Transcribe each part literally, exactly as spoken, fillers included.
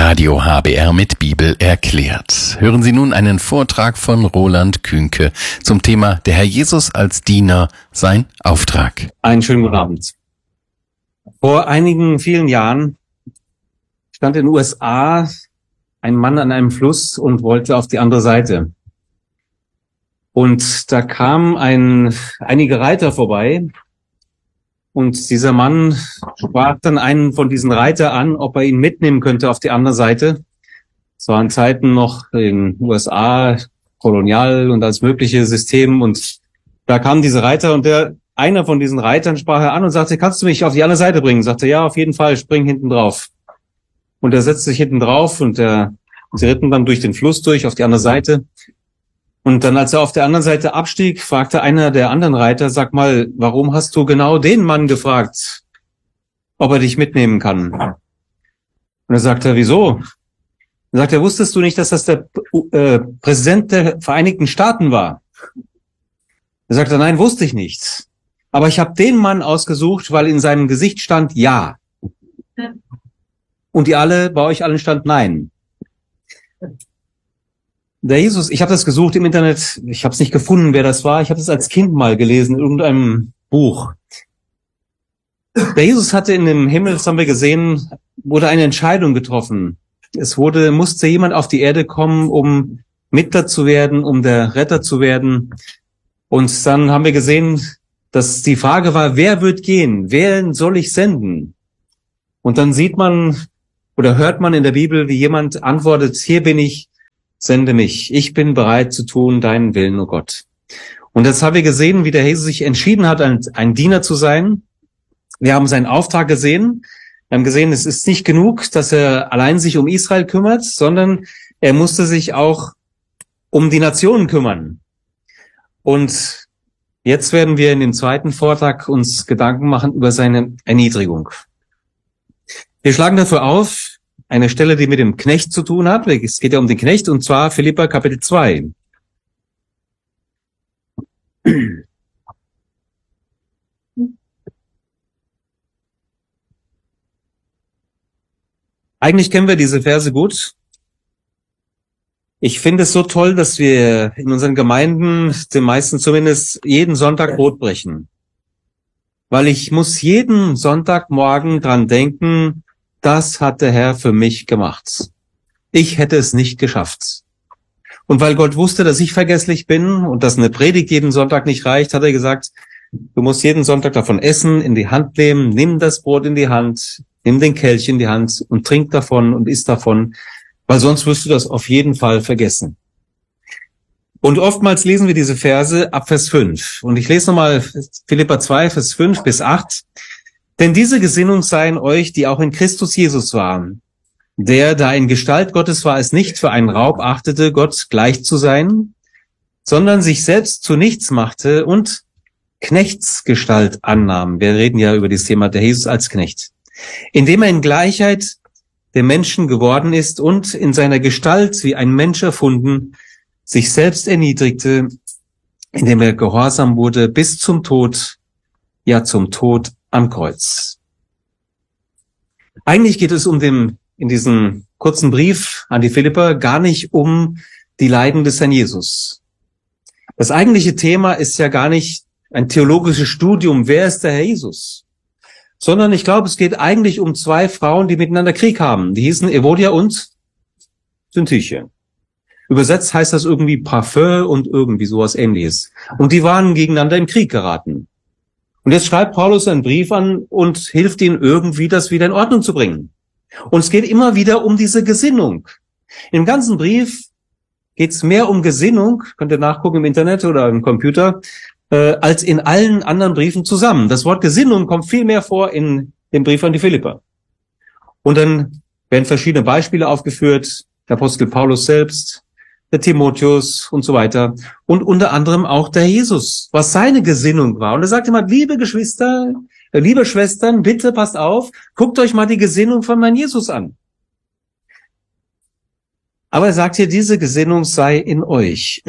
Radio H B R mit Bibel erklärt. Hören Sie nun einen Vortrag von Roland Kühnke zum Thema Der Herr Jesus als Diener, sein Auftrag. Einen schönen guten Abend. Vor einigen vielen Jahren stand in den U S A ein Mann an einem Fluss und wollte auf die andere Seite. Und da kamen ein, einige Reiter vorbei. Und dieser Mann sprach dann einen von diesen Reiter an, ob er ihn mitnehmen könnte auf die andere Seite. Es waren Zeiten noch in den U S A, Kolonial und alles mögliche System. Und da kamen diese Reiter und der, einer von diesen Reitern sprach er an und sagte, kannst du mich auf die andere Seite bringen? Sagte, ja, auf jeden Fall, spring hinten drauf. Und er setzte sich hinten drauf und der, sie ritten dann durch den Fluss durch auf die andere Seite. Und dann, als er auf der anderen Seite abstieg, fragte einer der anderen Reiter, sag mal, warum hast du genau den Mann gefragt, ob er dich mitnehmen kann? Und er sagte, wieso? Er sagte, wusstest du nicht, dass das der äh, Präsident der Vereinigten Staaten war? Er sagte, nein, wusste ich nicht. Aber ich habe den Mann ausgesucht, weil in seinem Gesicht stand Ja. Und die alle, bei euch allen stand Nein. Der Jesus, ich habe das gesucht im Internet, ich habe es nicht gefunden, wer das war. Ich habe es als Kind mal gelesen in irgendeinem Buch. Der Jesus hatte in dem Himmel, das haben wir gesehen, wurde eine Entscheidung getroffen. Es wurde, musste jemand auf die Erde kommen, um Mittler zu werden, um der Retter zu werden. Und dann haben wir gesehen, dass die Frage war, wer wird gehen? Wen soll ich senden? Und dann sieht man oder hört man in der Bibel, wie jemand antwortet, hier bin ich, sende mich. Ich bin bereit zu tun, deinen Willen, oh Gott. Und jetzt haben wir gesehen, wie der Jesus sich entschieden hat, ein, ein Diener zu sein. Wir haben seinen Auftrag gesehen. Wir haben gesehen, es ist nicht genug, dass er allein sich um Israel kümmert, sondern er musste sich auch um die Nationen kümmern. Und jetzt werden wir in dem zweiten Vortrag uns Gedanken machen über seine Erniedrigung. Wir schlagen dafür auf, eine Stelle, die mit dem Knecht zu tun hat. Es geht ja um den Knecht, und zwar Philipper Kapitel zwei. Eigentlich kennen wir diese Verse gut. Ich finde es so toll, dass wir in unseren Gemeinden, den meisten zumindest, jeden Sonntag Brot brechen. Weil ich muss jeden Sonntagmorgen dran denken, das hat der Herr für mich gemacht. Ich hätte es nicht geschafft. Und weil Gott wusste, dass ich vergesslich bin und dass eine Predigt jeden Sonntag nicht reicht, hat er gesagt, du musst jeden Sonntag davon essen, in die Hand nehmen, nimm das Brot in die Hand, nimm den Kelch in die Hand und trink davon und iss davon, weil sonst wirst du das auf jeden Fall vergessen. Und oftmals lesen wir diese Verse ab Vers fünf. Und ich lese nochmal Philipper zwei, Vers fünf bis acht. Denn diese Gesinnung sei in euch, die auch in Christus Jesus waren, der, da in Gestalt Gottes war, es nicht für einen Raub achtete, Gott gleich zu sein, sondern sich selbst zu nichts machte und Knechtsgestalt annahm. Wir reden ja über das Thema der Jesus als Knecht. Indem er in Gleichheit der Menschen geworden ist und in seiner Gestalt wie ein Mensch erfunden, sich selbst erniedrigte, indem er gehorsam wurde bis zum Tod, ja zum Tod am Kreuz. Eigentlich geht es um den, in diesem kurzen Brief an die Philipper gar nicht um die Leiden des Herrn Jesus. Das eigentliche Thema ist ja gar nicht ein theologisches Studium, wer ist der Herr Jesus? Sondern ich glaube, es geht eigentlich um zwei Frauen, die miteinander Krieg haben. Die hießen Evodia und Syntyche. Übersetzt heißt das irgendwie Parfum und irgendwie sowas Ähnliches. Und die waren gegeneinander im Krieg geraten. Und jetzt schreibt Paulus einen Brief an und hilft ihnen irgendwie, das wieder in Ordnung zu bringen. Und es geht immer wieder um diese Gesinnung. Im ganzen Brief geht es mehr um Gesinnung, könnt ihr nachgucken im Internet oder im Computer, äh, als in allen anderen Briefen zusammen. Das Wort Gesinnung kommt viel mehr vor in dem Brief an die Philipper. Und dann werden verschiedene Beispiele aufgeführt, der Apostel Paulus selbst, der Timotheus und so weiter. Und unter anderem auch der Jesus, was seine Gesinnung war. Und er sagt immer, liebe Geschwister, äh, liebe Schwestern, bitte passt auf, guckt euch mal die Gesinnung von meinem Jesus an. Aber er sagt hier, diese Gesinnung sei in euch.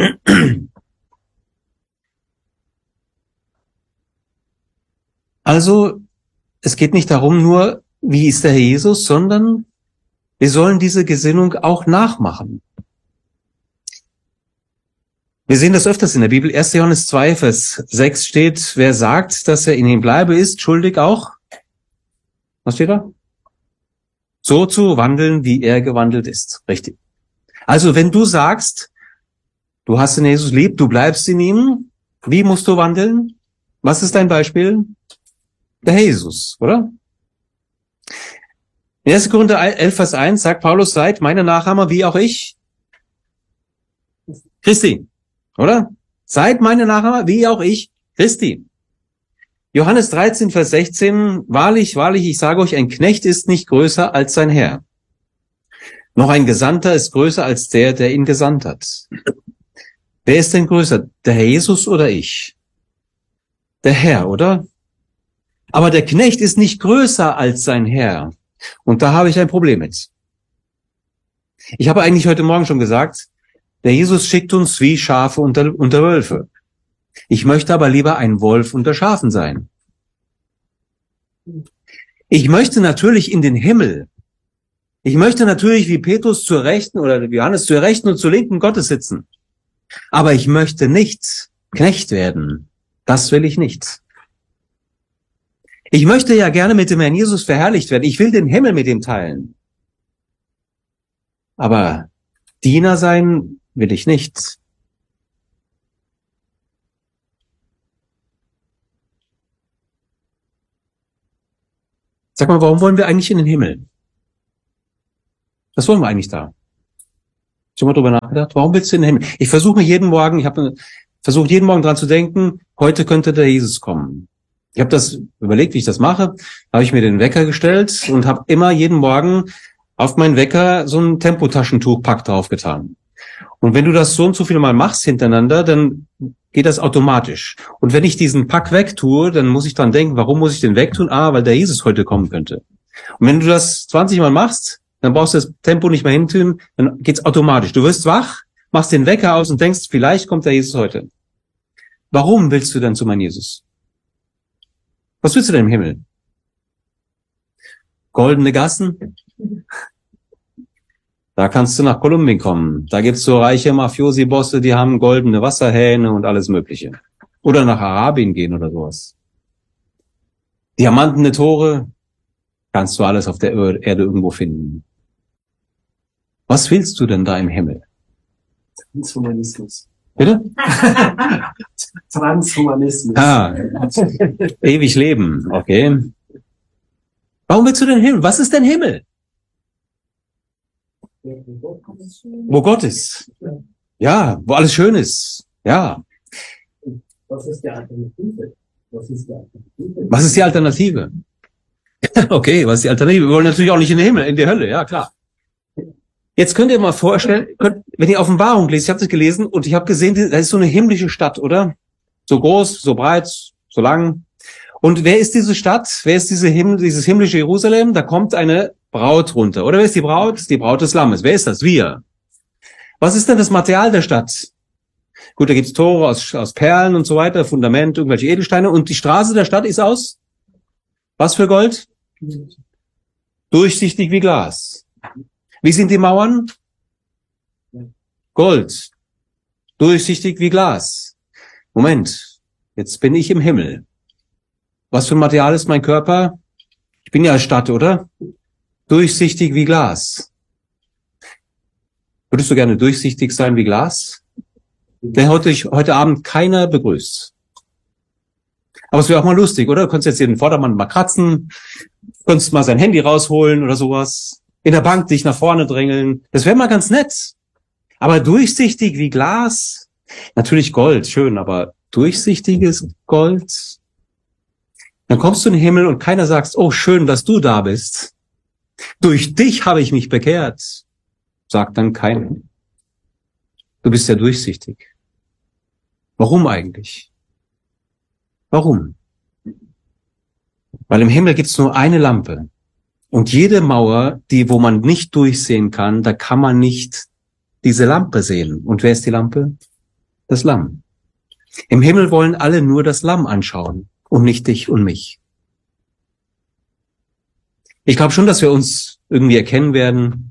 Also, es geht nicht darum nur, wie ist der Herr Jesus, sondern Wir sollen diese Gesinnung auch nachmachen. Wir sehen das öfters in der Bibel. erster Johannes zwei, Vers sechs steht, wer sagt, dass er in ihm bleibe, ist schuldig auch. Was steht da? So zu wandeln, wie er gewandelt ist. Richtig. Also wenn du sagst, du hast den Jesus lieb, du bleibst in ihm, wie musst du wandeln? Was ist dein Beispiel? Der Herr Jesus, oder? In erster Korinther elf, Vers eins sagt Paulus, seid meine Nachahmer, wie auch ich. Christi, oder? Seid meine Nachahmer, wie auch ich. Christi. Johannes dreizehn, Vers sechzehn, wahrlich, wahrlich, ich sage euch, ein Knecht ist nicht größer als sein Herr. Noch ein Gesandter ist größer als der, der ihn gesandt hat. Wer ist denn größer? Der Herr Jesus oder ich? Der Herr, oder? Aber der Knecht ist nicht größer als sein Herr. Und da habe ich ein Problem mit. Ich habe eigentlich heute Morgen schon gesagt, der Jesus schickt uns wie Schafe unter, unter Wölfe. Ich möchte aber lieber ein Wolf unter Schafen sein. Ich möchte natürlich in den Himmel. Ich möchte natürlich wie Petrus zur Rechten oder Johannes zur Rechten und zur Linken Gottes sitzen. Aber ich möchte nicht Knecht werden. Das will ich nicht. Ich möchte ja gerne mit dem Herrn Jesus verherrlicht werden. Ich will den Himmel mit ihm teilen. Aber Diener sein will ich nicht. Sag mal, warum wollen wir eigentlich in den Himmel? Was wollen wir eigentlich da? Schon mal drüber nachgedacht? Warum willst du in den Himmel? Ich versuche mich jeden Morgen, ich habe versucht jeden Morgen dran zu denken, heute könnte der Jesus kommen. Ich habe das überlegt, wie ich das mache. Da habe ich mir den Wecker gestellt und habe immer jeden Morgen auf meinen Wecker so ein Tempotaschentuchpack draufgetan. Und wenn du das so und so viele Mal machst hintereinander, dann geht das automatisch. Und wenn ich diesen Pack wegtue, dann muss ich dran denken, warum muss ich den wegtun? Ah, weil der Jesus heute kommen könnte. Und wenn du das zwanzig Mal machst, dann brauchst du das Tempo nicht mehr hintun, dann geht's automatisch. Du wirst wach, machst den Wecker aus und denkst, vielleicht kommt der Jesus heute. Warum willst du denn zu meinem Jesus? Was willst du denn im Himmel? Goldene Gassen? Da kannst du nach Kolumbien kommen. Da gibt's so reiche Mafiosi-Bosse, die haben goldene Wasserhähne und alles Mögliche. Oder nach Arabien gehen oder sowas. Diamantene Tore, kannst du alles auf der Erde irgendwo finden. Was willst du denn da im Himmel? Transhumanismus. Bitte? Transhumanismus. Ah, ewig leben, okay. Warum willst du denn Himmel? Was ist denn Himmel? Wo Gott ist. Ja, wo alles schön ist. Ja. Was ist die Alternative? Was ist die Alternative? Was ist die Alternative? Okay, was ist die Alternative? Wir wollen natürlich auch nicht in den Himmel, in die Hölle, ja klar. Jetzt könnt ihr mal vorstellen, könnt, wenn ihr Offenbarung lest, ich habe das gelesen und ich habe gesehen, da ist so eine himmlische Stadt, oder? So groß, so breit, so lang. Und wer ist diese Stadt? Wer ist diese Himmel, dieses himmlische Jerusalem? Da kommt eine Braut runter. Oder wer ist die Braut? Die Braut des Lammes. Wer ist das? Wir. Was ist denn das Material der Stadt? Gut, da gibt's Tore aus, aus Perlen und so weiter, Fundament, irgendwelche Edelsteine. Und die Straße der Stadt ist aus? Was für Gold? Durchsichtig wie Glas. Wie sind die Mauern? Gold. Durchsichtig wie Glas. Moment, jetzt bin ich im Himmel. Was für ein Material ist mein Körper? Ich bin ja Stadt, oder? Durchsichtig wie Glas. Würdest du gerne durchsichtig sein wie Glas? Denn heute, heute Abend keiner begrüßt. Aber es wäre auch mal lustig, oder? Du könntest jetzt hier den Vordermann mal kratzen, könntest mal sein Handy rausholen oder sowas, in der Bank dich nach vorne drängeln. Das wäre mal ganz nett. Aber durchsichtig wie Glas, natürlich Gold, schön, aber durchsichtiges Gold. Dann kommst du in den Himmel und keiner sagt, oh, schön, dass du da bist. Durch dich habe ich mich bekehrt. Sagt dann keiner. Du bist ja durchsichtig. Warum eigentlich? Warum? Weil im Himmel gibt's nur eine Lampe. Und jede Mauer, die, wo man nicht durchsehen kann, da kann man nicht diese Lampe sehen. Und wer ist die Lampe? Das Lamm. Im Himmel wollen alle nur das Lamm anschauen und nicht dich und mich. Ich glaube schon, dass wir uns irgendwie erkennen werden.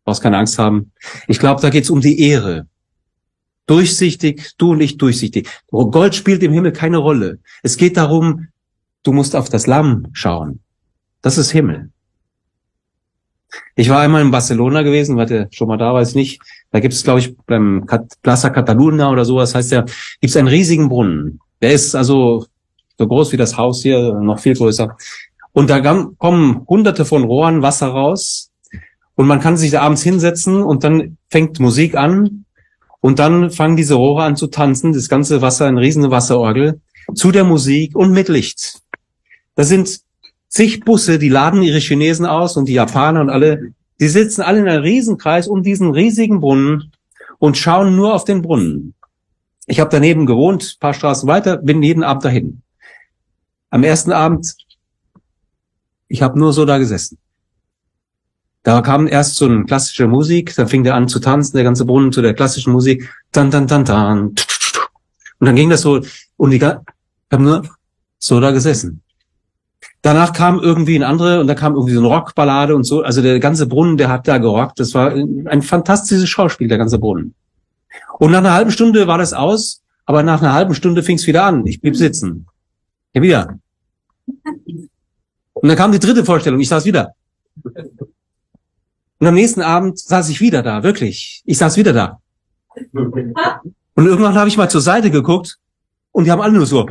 Brauchst keine Angst haben. Ich glaube, da geht's um die Ehre. Durchsichtig, du und ich durchsichtig. Gold spielt im Himmel keine Rolle. Es geht darum, du musst auf das Lamm schauen. Das ist Himmel. Ich war einmal in Barcelona gewesen, weil der schon mal da war, weiß nicht. Da gibt es, glaube ich, beim Plaza Catalunya oder sowas, heißt der, gibt es einen riesigen Brunnen. Der ist also so groß wie das Haus hier, noch viel größer. Und da kommen hunderte von Rohren Wasser raus. Und man kann sich da abends hinsetzen und dann fängt Musik an. Und dann fangen diese Rohre an zu tanzen. Das ganze Wasser, eine riesige Wasserorgel, zu der Musik und mit Licht. Da sind zig Busse, die laden ihre Chinesen aus und die Japaner und alle. Die sitzen alle in einem Riesenkreis um diesen riesigen Brunnen und schauen nur auf den Brunnen. Ich habe daneben gewohnt, ein paar Straßen weiter, bin jeden Abend dahin. Am ersten Abend, ich habe nur so da gesessen. Da kam erst so eine klassische Musik, dann fing der an zu tanzen, der ganze Brunnen zu der klassischen Musik. Tan, tan, tan, tan. Und dann ging das so, und ich habe nur so da gesessen. Danach kam irgendwie ein andere, und da kam irgendwie so eine Rockballade und so. Also der ganze Brunnen, der hat da gerockt. Das war ein fantastisches Schauspiel, der ganze Brunnen. Und nach einer halben Stunde war das aus, aber nach einer halben Stunde fing es wieder an. Ich blieb sitzen. Ja, wieder. Und dann kam die dritte Vorstellung, ich saß wieder. Und am nächsten Abend saß ich wieder da, wirklich. Ich saß wieder da. Und irgendwann habe ich mal zur Seite geguckt und die haben alle nur so.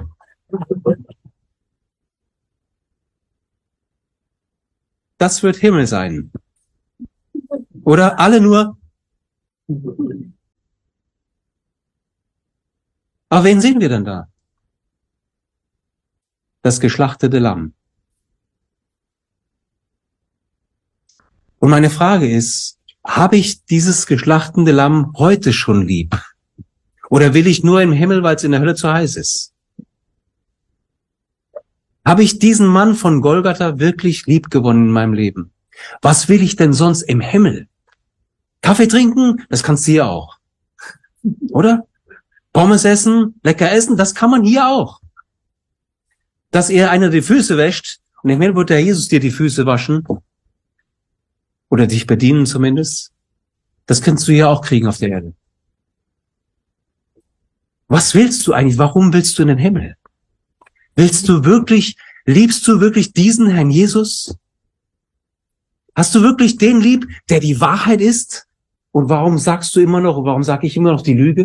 Das wird Himmel sein. Oder alle nur. Aber wen sehen wir denn da? Das geschlachtete Lamm. Und meine Frage ist, habe ich dieses geschlachtete Lamm heute schon lieb? Oder will ich nur im Himmel, weil es in der Hölle zu heiß ist? Habe ich diesen Mann von Golgatha wirklich lieb gewonnen in meinem Leben? Was will ich denn sonst im Himmel? Kaffee trinken? Das kannst du hier auch. Oder? Pommes essen? Lecker essen? Das kann man hier auch. Dass ihr einer die Füße wäscht, und im Himmel wird der Jesus dir die Füße waschen, oder dich bedienen zumindest, das kannst du hier auch kriegen auf der Erde. Was willst du eigentlich? Warum willst du in den Himmel? Willst du wirklich, liebst du wirklich diesen Herrn Jesus? Hast du wirklich den lieb, der die Wahrheit ist? Und warum sagst du immer noch, warum sage ich immer noch die Lüge?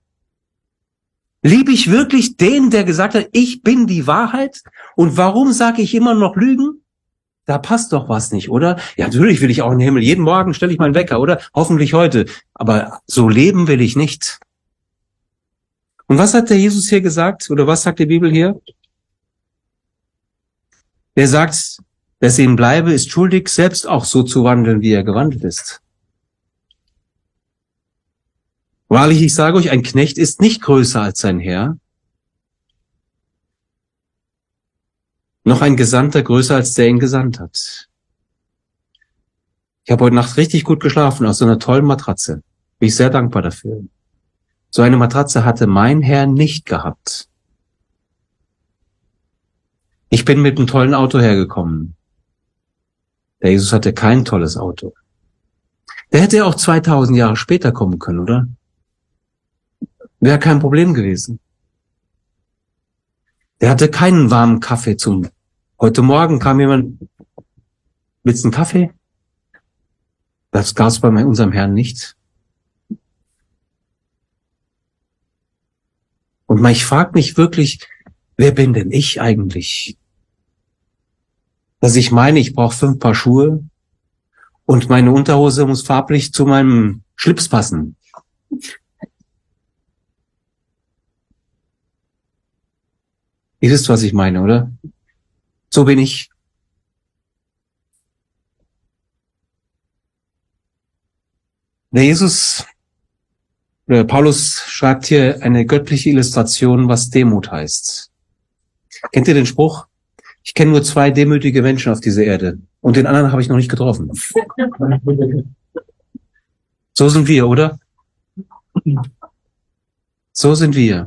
Liebe ich wirklich den, der gesagt hat, ich bin die Wahrheit? Und warum sage ich immer noch Lügen? Da passt doch was nicht, oder? Ja, natürlich will ich auch in den Himmel. Jeden Morgen stelle ich meinen Wecker, oder? Hoffentlich heute. Aber so leben will ich nicht. Und was hat der Jesus hier gesagt? Oder was sagt die Bibel hier? Er sagt, wer ihm bleibe, ist schuldig, selbst auch so zu wandeln, wie er gewandelt ist. Wahrlich, ich sage euch, ein Knecht ist nicht größer als sein Herr, noch ein Gesandter größer als der ihn gesandt hat. Ich habe heute Nacht richtig gut geschlafen aus so einer tollen Matratze. Bin ich sehr dankbar dafür. So eine Matratze hatte mein Herr nicht gehabt. Ich bin mit einem tollen Auto hergekommen. Der Jesus hatte kein tolles Auto. Der hätte auch zweitausend Jahre später kommen können, oder? Wäre kein Problem gewesen. Der hatte keinen warmen Kaffee zum... Heute Morgen kam jemand, willst du einen Kaffee? Das gab es bei unserem Herrn nicht. Und ich frage mich wirklich, wer bin denn ich eigentlich? Dass ich meine, ich brauche fünf Paar Schuhe und meine Unterhose muss farblich zu meinem Schlips passen. Ihr wisst, was ich meine, oder? So bin ich. Der Jesus, der Paulus schreibt hier eine göttliche Illustration, was Demut heißt. Kennt ihr den Spruch? Ich kenne nur zwei demütige Menschen auf dieser Erde und den anderen habe ich noch nicht getroffen. So sind wir, oder? So sind wir.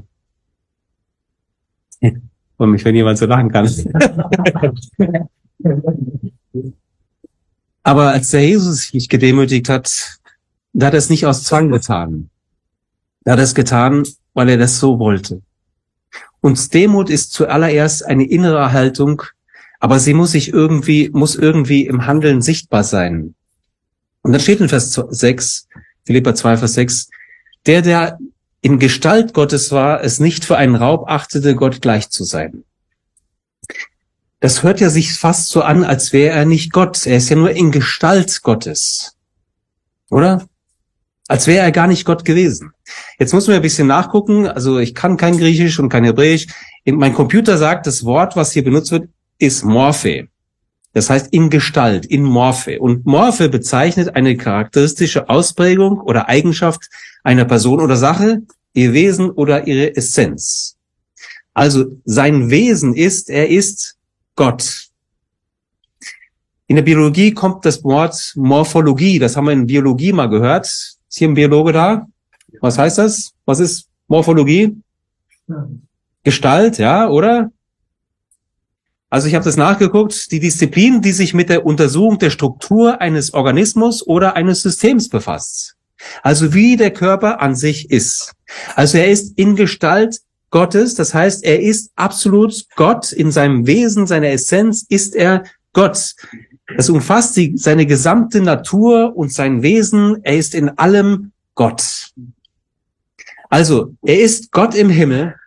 Und mich, wenn jemand so lachen kann. Aber als der Jesus sich gedemütigt hat, da hat er es nicht aus Zwang getan. Da hat er es getan, weil er das so wollte. Und Demut ist zuallererst eine innere Haltung, aber sie muss sich irgendwie, muss irgendwie im Handeln sichtbar sein. Und dann steht in Vers sechs, Philipper zwei, Vers sechs, der, der in Gestalt Gottes war, es nicht für einen Raub achtete, Gott gleich zu sein. Das hört ja sich fast so an, als wäre er nicht Gott. Er ist ja nur in Gestalt Gottes. Oder? Als wäre er gar nicht Gott gewesen. Jetzt muss man ein bisschen nachgucken. Also ich kann kein Griechisch und kein Hebräisch. Mein Computer sagt, das Wort, was hier benutzt wird, ist Morphe. Das heißt in Gestalt, in Morphe. Und Morphe bezeichnet eine charakteristische Ausprägung oder Eigenschaft einer Person oder Sache, ihr Wesen oder ihre Essenz. Also sein Wesen ist, er ist Gott. In der Biologie kommt das Wort Morphologie, das haben wir in Biologie mal gehört. Ist hier ein Biologe da? Was heißt das? Was ist Morphologie? Ja. Gestalt, ja, oder? Also ich habe das nachgeguckt, die Disziplin, die sich mit der Untersuchung der Struktur eines Organismus oder eines Systems befasst. Also wie der Körper an sich ist. Also er ist in Gestalt Gottes, das heißt, er ist absolut Gott, in seinem Wesen, seiner Essenz ist er Gott. Das umfasst die, seine gesamte Natur und sein Wesen, er ist in allem Gott. Also, er ist Gott im Himmel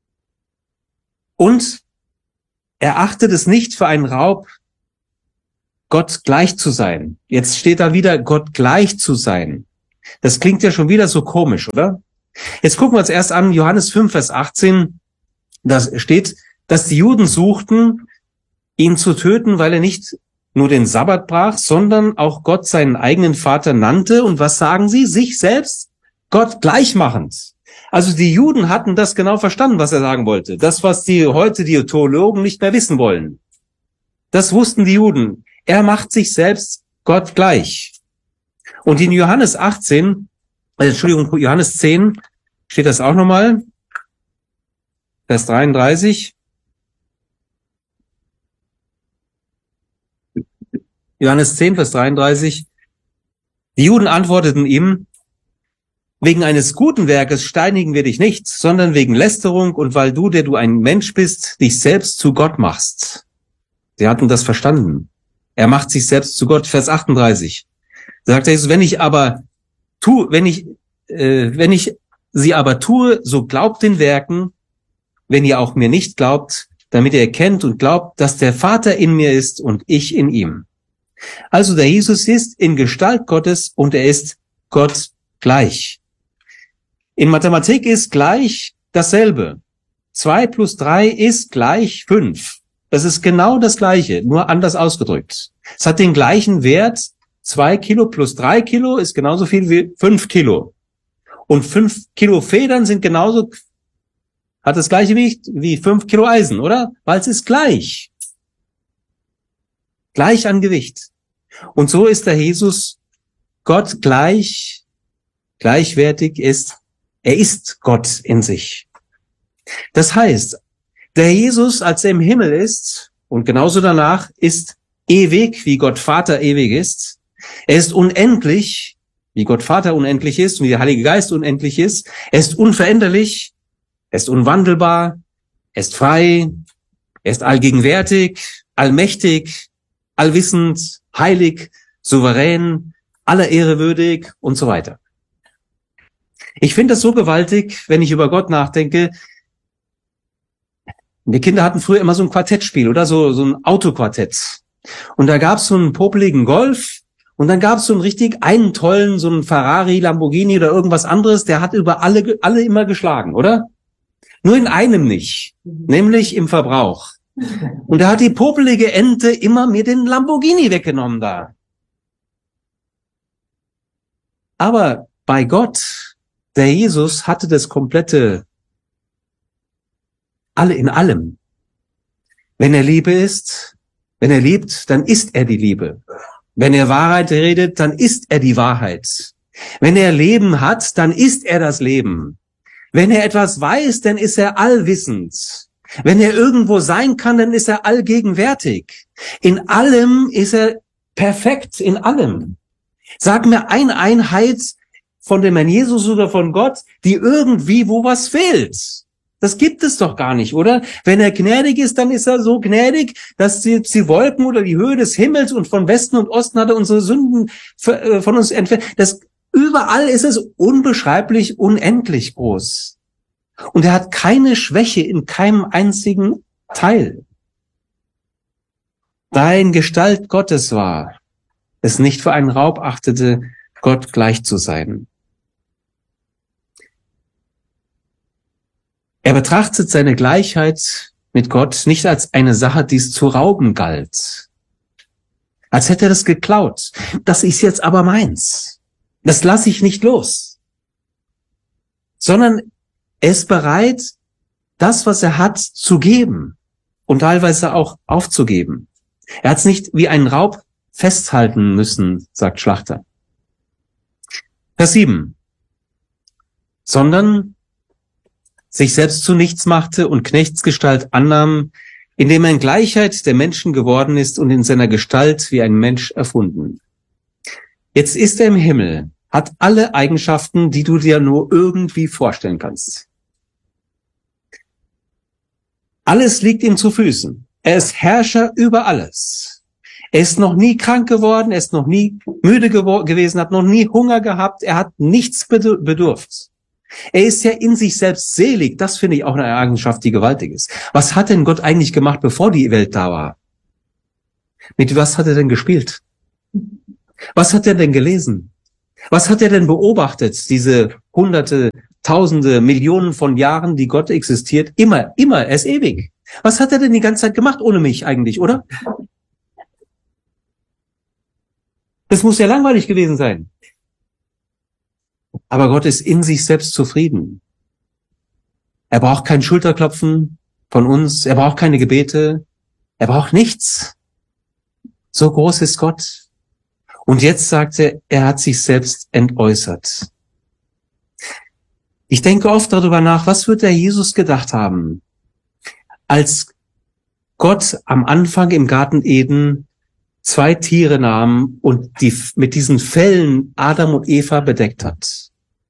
und er achtet es nicht für einen Raub, Gott gleich zu sein. Jetzt steht da wieder, Gott gleich zu sein. Das klingt ja schon wieder so komisch, oder? Jetzt gucken wir uns erst an, Johannes fünf, Vers achtzehn, da steht, dass die Juden suchten, ihn zu töten, weil er nicht nur den Sabbat brach, sondern auch Gott seinen eigenen Vater nannte. Und was sagen sie? Sich selbst Gott gleichmachend. Also die Juden hatten das genau verstanden, was er sagen wollte. Das, was die heute die Theologen nicht mehr wissen wollen. Das wussten die Juden. Er macht sich selbst Gott gleich. Und in Johannes achtzehn, äh, Entschuldigung, Johannes zehn steht das auch nochmal. Vers dreiunddreißig. Johannes zehn, Vers dreiunddreißig. Die Juden antworteten ihm, wegen eines guten Werkes steinigen wir dich nicht, sondern wegen Lästerung und weil du, der du ein Mensch bist, dich selbst zu Gott machst. Sie hatten das verstanden. Er macht sich selbst zu Gott. Vers achtunddreißig. Da sagt Jesus, wenn ich aber tu, wenn ich, äh, wenn ich sie aber tue, so glaubt den Werken, wenn ihr auch mir nicht glaubt, damit ihr erkennt und glaubt, dass der Vater in mir ist und ich in ihm. Also der Jesus ist in Gestalt Gottes und er ist Gott gleich. In Mathematik ist gleich dasselbe. Zwei plus drei ist gleich fünf. Das ist genau das Gleiche, nur anders ausgedrückt. Es hat den gleichen Wert. Zwei Kilo plus drei Kilo ist genauso viel wie fünf Kilo. Und fünf Kilo Federn sind genauso, hat das gleiche Gewicht wie fünf Kilo Eisen, oder? Weil es ist gleich. Gleich an Gewicht. Und so ist der Jesus Gott gleich, gleichwertig ist, er ist Gott in sich. Das heißt, der Jesus, als er im Himmel ist, und genauso danach, ist ewig, wie Gott Vater ewig ist. Er ist unendlich, wie Gott Vater unendlich ist und wie der Heilige Geist unendlich ist. Er ist unveränderlich, er ist unwandelbar, er ist frei, er ist allgegenwärtig, allmächtig, allwissend, heilig, souverän, aller Ehre würdig und so weiter. Ich finde das so gewaltig, wenn ich über Gott nachdenke. Die Kinder hatten früher immer so ein Quartettspiel oder so, so ein Autoquartett. Und da gab es so einen popeligen Golf und dann gab es so einen richtig einen tollen, so einen Ferrari, Lamborghini oder irgendwas anderes, der hat über alle, alle immer geschlagen, oder? Nur in einem nicht, nämlich im Verbrauch. Und da hat die popelige Ente immer mir den Lamborghini weggenommen da. Aber bei Gott, der Jesus hatte das komplette, alle in allem. Wenn er Liebe ist, wenn er liebt, dann ist er die Liebe. Wenn er Wahrheit redet, dann ist er die Wahrheit. Wenn er Leben hat, dann ist er das Leben. Wenn er etwas weiß, dann ist er allwissend. Wenn er irgendwo sein kann, dann ist er allgegenwärtig. In allem ist er perfekt in allem. Sag mir eine Einheit von dem Herrn Jesus oder von Gott, die irgendwie wo was fehlt. Das gibt es doch gar nicht, oder? Wenn er gnädig ist, dann ist er so gnädig, dass die, die Wolken oder die Höhe des Himmels und von Westen und Osten hat er unsere Sünden von uns entfernt. Das, überall ist es unbeschreiblich, unendlich groß. Und er hat keine Schwäche in keinem einzigen Teil. Da er in Gestalt Gottes war, es nicht für einen Raub achtete, Gott gleich zu sein. Er betrachtet seine Gleichheit mit Gott nicht als eine Sache, die es zu rauben galt. Als hätte er das geklaut. Das ist jetzt aber meins. Das lasse ich nicht los. Sondern er ist bereit, das, was er hat, zu geben und teilweise auch aufzugeben. Er hat es nicht wie einen Raub festhalten müssen, sagt Schlachter. Vers sieben. Sondern sich selbst zu nichts machte und Knechtsgestalt annahm, indem er in Gleichheit der Menschen geworden ist und in seiner Gestalt wie ein Mensch erfunden. Jetzt ist er im Himmel, hat alle Eigenschaften, die du dir nur irgendwie vorstellen kannst. Alles liegt ihm zu Füßen. Er ist Herrscher über alles. Er ist noch nie krank geworden, er ist noch nie müde gewo- gewesen, hat noch nie Hunger gehabt, er hat nichts bedur- bedurft. Er ist ja in sich selbst selig. Das finde ich auch eine Eigenschaft, die gewaltig ist. Was hat denn Gott eigentlich gemacht, bevor die Welt da war? Mit was hat er denn gespielt? Was hat er denn gelesen? Was hat er denn beobachtet? Diese hunderte, tausende, Millionen von Jahren, die Gott existiert. Immer, immer, er ist ewig. Was hat er denn die ganze Zeit gemacht ohne mich eigentlich, oder? Das muss ja langweilig gewesen sein. Aber Gott ist in sich selbst zufrieden. Er braucht kein Schulterklopfen von uns. Er braucht keine Gebete. Er braucht nichts. So groß ist Gott. Und jetzt sagt er, er hat sich selbst entäußert. Ich denke oft darüber nach, was wird der Jesus gedacht haben, als Gott am Anfang im Garten Eden zwei Tiere nahm und die mit diesen Fellen Adam und Eva bedeckt hat.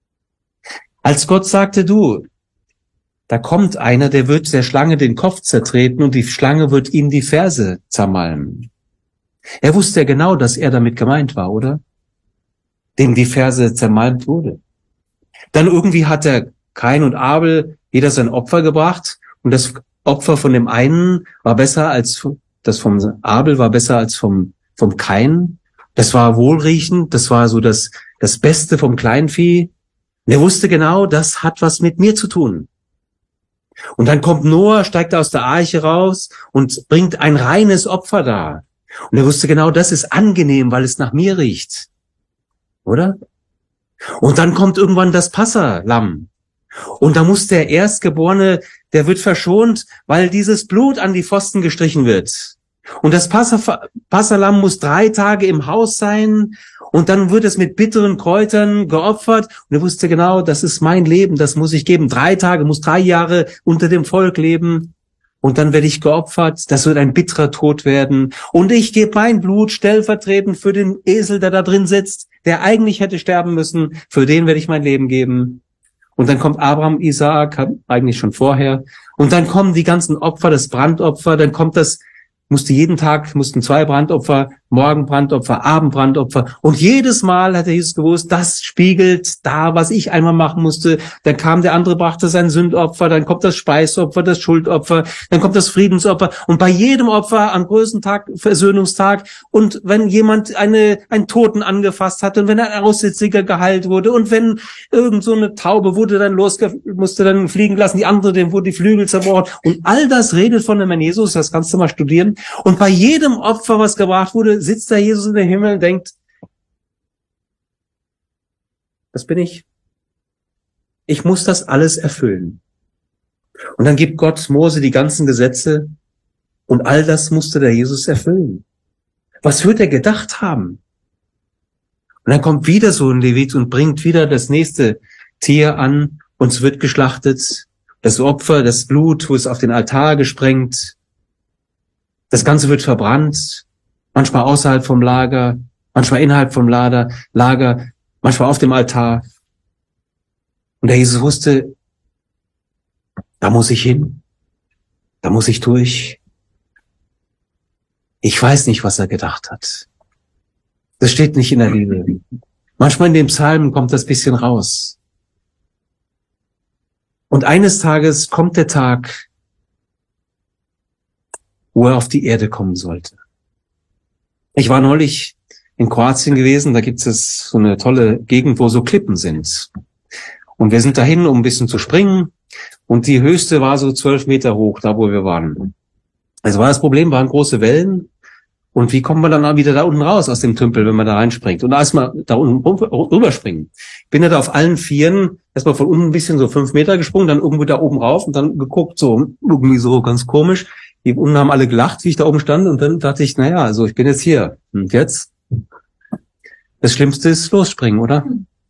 Als Gott sagte, du, da kommt einer, der wird der Schlange den Kopf zertreten und die Schlange wird ihm die Ferse zermalmen. Er wusste ja genau, dass er damit gemeint war, oder? Dem die Ferse zermalmt wurde. Dann irgendwie hat er Kain und Abel jeder sein Opfer gebracht und das Opfer von dem einen war besser als das vom Abel war besser als vom vom Kain. Das war wohlriechend, das war so das das Beste vom Kleinvieh. Und er wusste genau, das hat was mit mir zu tun. Und dann kommt Noah, steigt aus der Arche raus und bringt ein reines Opfer dar. Und er wusste genau, das ist angenehm, weil es nach mir riecht. Oder? Und dann kommt irgendwann das Passalamm. Und da muss der Erstgeborene, der wird verschont, weil dieses Blut an die Pfosten gestrichen wird. Und das Passa, Passalamm muss drei Tage im Haus sein und dann wird es mit bitteren Kräutern geopfert. Und er wusste genau, das ist mein Leben, das muss ich geben. Drei Tage, muss drei Jahre unter dem Volk leben. Und dann werde ich geopfert, das wird ein bitterer Tod werden. Und ich gebe mein Blut stellvertretend für den Esel, der da drin sitzt, der eigentlich hätte sterben müssen. Für den werde ich mein Leben geben. Und dann kommt Abraham, Isaak, eigentlich schon vorher. Und dann kommen die ganzen Opfer, das Brandopfer, dann kommt das, musste jeden Tag, mussten zwei Brandopfer, Morgenbrandopfer, Abendbrandopfer. Und jedes Mal hat der Jesus gewusst, das spiegelt da, was ich einmal machen musste. Dann kam der andere, brachte sein Sündopfer, dann kommt das Speisopfer, das Schuldopfer, dann kommt das Friedensopfer. Und bei jedem Opfer am größten Tag, Versöhnungstag, und wenn jemand eine, einen Toten angefasst hat und wenn ein Aussätziger geheilt wurde und wenn irgend so eine Taube wurde dann losge, musste dann fliegen lassen, die andere, dem wurde die Flügel zerbrochen. Und all das redet von dem Herrn Jesus, das kannst du mal studieren. Und bei jedem Opfer, was gebracht wurde, sitzt der Jesus in dem Himmel und denkt, das bin ich. Ich muss das alles erfüllen. Und dann gibt Gott Mose die ganzen Gesetze und all das musste der Jesus erfüllen. Was wird er gedacht haben? Und dann kommt wieder so ein Levit und bringt wieder das nächste Tier an und es wird geschlachtet. Das Opfer, das Blut, wo es auf den Altar gesprengt. Das Ganze wird verbrannt. manchmal außerhalb vom Lager, manchmal innerhalb vom Lager, Lager, manchmal auf dem Altar. Und der Jesus wusste, da muss ich hin, da muss ich durch. Ich weiß nicht, was er gedacht hat. Das steht nicht in der Bibel. Manchmal in den Psalmen kommt das bisschen raus. Und eines Tages kommt der Tag, wo er auf die Erde kommen sollte. Ich war neulich in Kroatien gewesen, da gibt es so eine tolle Gegend, wo so Klippen sind. Und wir sind dahin, um ein bisschen zu springen. Und die höchste war so zwölf Meter hoch, da wo wir waren. Also war das Problem, waren große Wellen. Und wie kommt man dann wieder da unten raus aus dem Tümpel, wenn man da reinspringt? Und erstmal da unten rüberspringen. Bin ja da auf allen Vieren erstmal von unten ein bisschen so fünf Meter gesprungen, dann irgendwo da oben rauf und dann geguckt, so irgendwie so ganz komisch. Die unten haben alle gelacht, wie ich da oben stand. Und dann dachte ich, naja, also ich bin jetzt hier. Und jetzt? Das Schlimmste ist losspringen, oder?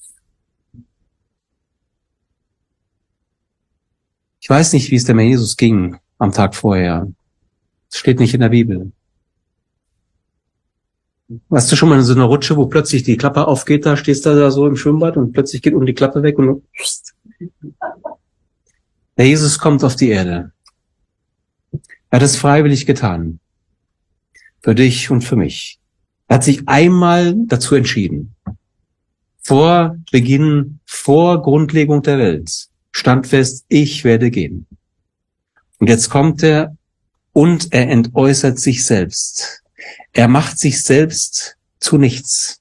Ich weiß nicht, wie es dem Herrn Jesus ging am Tag vorher. Das steht nicht in der Bibel. Warst du schon mal in so einer Rutsche, wo plötzlich die Klappe aufgeht, da stehst du da so im Schwimmbad und plötzlich geht um die Klappe weg und der Jesus kommt auf die Erde. Er hat es freiwillig getan. Für dich und für mich. Er hat sich einmal dazu entschieden. Vor Beginn, vor Grundlegung der Welt stand fest, ich werde gehen. Und jetzt kommt er und er entäußert sich selbst. Er macht sich selbst zu nichts.